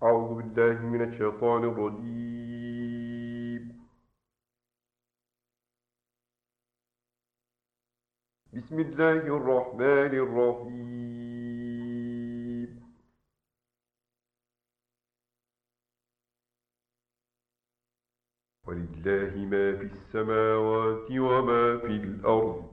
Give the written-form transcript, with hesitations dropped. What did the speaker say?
أعوذ بالله من الشيطان الرجيم. بسم الله الرحمن الرحيم. ولله ما في السماوات وما في الأرض